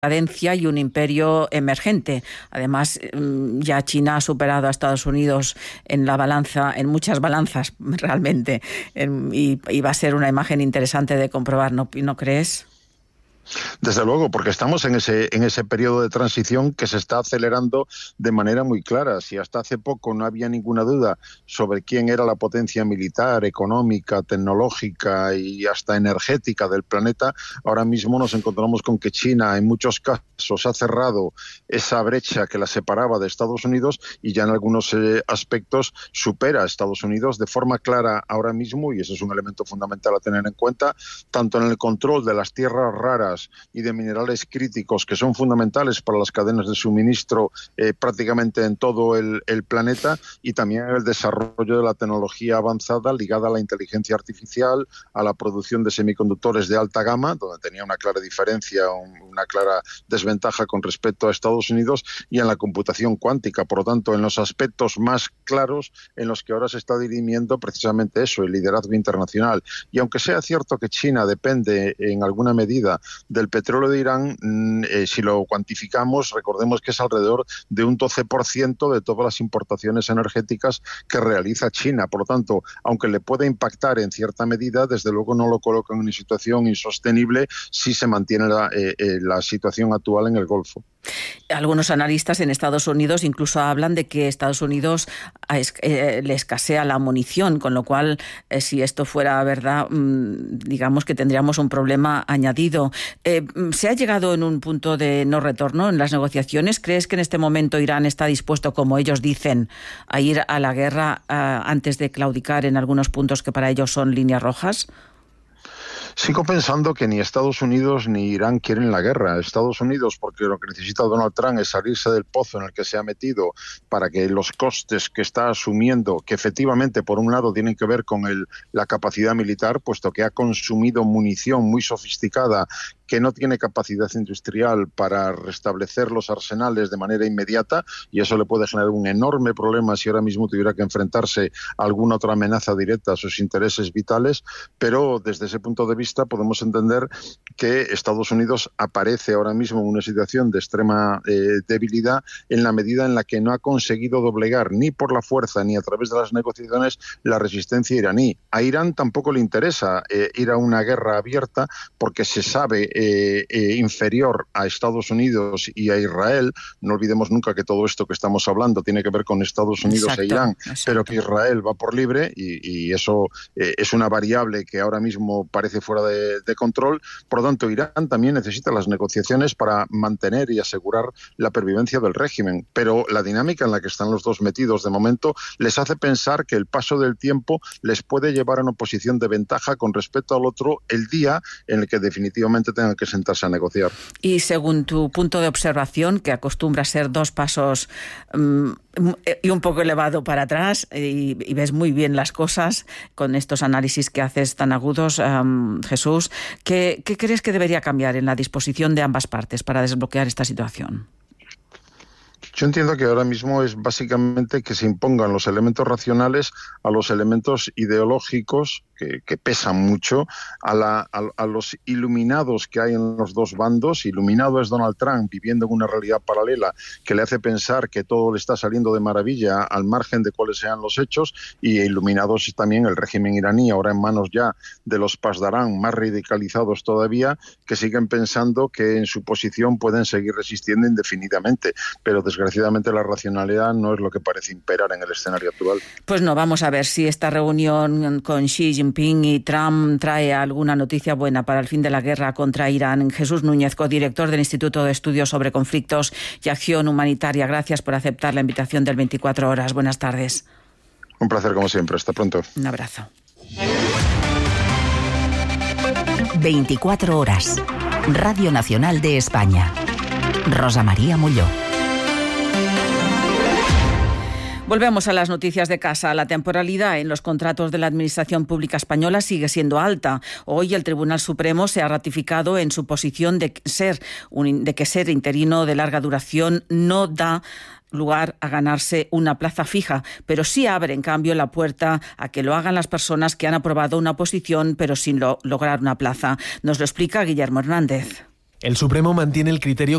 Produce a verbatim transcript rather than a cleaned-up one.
decadencia y un imperio emergente. Además, ya China ha superado a Estados Unidos en la balanza, en muchas balanzas realmente, y, y va a ser una imagen interesante de comprobar, ¿no, no crees? Desde luego, porque estamos en ese en ese periodo de transición que se está acelerando de manera muy clara. Si hasta hace poco no había ninguna duda sobre quién era la potencia militar, económica, tecnológica y hasta energética del planeta, ahora mismo nos encontramos con que China en muchos casos ha cerrado esa brecha que la separaba de Estados Unidos y ya en algunos eh, aspectos supera a Estados Unidos de forma clara ahora mismo, y eso es un elemento fundamental a tener en cuenta, tanto en el control de las tierras raras y de minerales críticos que son fundamentales para las cadenas de suministro eh, prácticamente en todo el, el planeta, y también el desarrollo de la tecnología avanzada ligada a la inteligencia artificial, a la producción de semiconductores de alta gama, donde tenía una clara diferencia, un, una clara desventaja con respecto a Estados Unidos, y en la computación cuántica. Por lo tanto, en los aspectos más claros en los que ahora se está dirimiendo precisamente eso, el liderazgo internacional. Y aunque sea cierto que China depende en alguna medida del petróleo de Irán, eh, si lo cuantificamos, recordemos que es alrededor de un doce por ciento de todas las importaciones energéticas que realiza China. Por lo tanto, aunque le puede impactar en cierta medida, desde luego no lo coloca en una situación insostenible si se mantiene la, eh, eh, la situación actual en el Golfo. Algunos analistas en Estados Unidos incluso hablan de que Estados Unidos eh, le escasea la munición, con lo cual, eh, si esto fuera verdad, mmm, digamos que tendríamos un problema añadido. Eh, ¿Se ha llegado en un punto de no retorno en las negociaciones? ¿Crees que en este momento Irán está dispuesto, como ellos dicen, a ir a la guerra eh, antes de claudicar en algunos puntos que para ellos son líneas rojas? Sigo pensando que ni Estados Unidos ni Irán quieren la guerra. Estados Unidos, porque lo que necesita Donald Trump es salirse del pozo en el que se ha metido para que los costes que está asumiendo, que efectivamente por un lado tienen que ver con el, la capacidad militar, puesto que ha consumido munición muy sofisticada que no tiene capacidad industrial para restablecer los arsenales de manera inmediata, y eso le puede generar un enorme problema si ahora mismo tuviera que enfrentarse a alguna otra amenaza directa a sus intereses vitales. Pero desde ese punto de vista podemos entender que Estados Unidos aparece ahora mismo en una situación de extrema eh, debilidad, en la medida en la que no ha conseguido doblegar ni por la fuerza ni a través de las negociaciones la resistencia iraní. A Irán tampoco le interesa eh, ir a una guerra abierta, porque se sabe eh, eh, inferior a Estados Unidos y a Israel. No olvidemos nunca que todo esto que estamos hablando tiene que ver con Estados Unidos exacto, e Irán, exacto. Pero que Israel va por libre, y, y eso eh, es una variable que ahora mismo parece fuera de, de control. Por lo tanto, Irán también necesita las negociaciones para mantener y asegurar la pervivencia del régimen, pero la dinámica en la que están los dos metidos de momento les hace pensar que el paso del tiempo les puede llevar a una posición de ventaja con respecto al otro el día en el que definitivamente tengan que sentarse a negociar. Y según tu punto de observación, que acostumbra a ser dos pasos um, y un poco elevado para atrás, y, y ves muy bien las cosas con estos análisis que haces tan agudos, um, Jesús, ¿qué, ¿qué crees que debería cambiar en la disposición de ambas partes para desbloquear esta situación? Yo entiendo que ahora mismo es básicamente que se impongan los elementos racionales a los elementos ideológicos que, que pesan mucho, a, la, a, a los iluminados que hay en los dos bandos. Iluminado es Donald Trump, viviendo en una realidad paralela que le hace pensar que todo le está saliendo de maravilla al margen de cuáles sean los hechos, y iluminados es también el régimen iraní, ahora en manos ya de los Pasdarán, más radicalizados todavía, que siguen pensando que en su posición pueden seguir resistiendo indefinidamente, pero desgraciadamente la racionalidad no es lo que parece imperar en el escenario actual. Pues no, vamos a ver si esta reunión con Xi Jinping y Trump trae alguna noticia buena para el fin de la guerra contra Irán. Jesús Núñez, codirector del Instituto de Estudios sobre Conflictos y Acción Humanitaria, gracias por aceptar la invitación del veinticuatro horas. Buenas tardes. Un placer como siempre. Hasta pronto. Un abrazo. veinticuatro horas. Radio Nacional de España. Rosa María Molló. Volvemos a las noticias de casa. La temporalidad en los contratos de la Administración Pública Española sigue siendo alta. Hoy el Tribunal Supremo se ha ratificado en su posición de ser, un, de que ser interino de larga duración no da lugar a ganarse una plaza fija, pero sí abre, en cambio, la puerta a que lo hagan las personas que han aprobado una posición pero sin lo, lograr una plaza. Nos lo explica Guillermo Hernández. El Supremo mantiene el criterio